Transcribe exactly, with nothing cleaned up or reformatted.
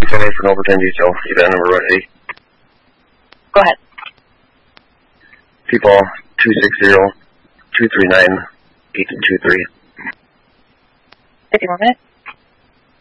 Sorry for an overtime detail. Event number ready. Go ahead. People two six zero, two three nine, eight two three. fifty more minutes.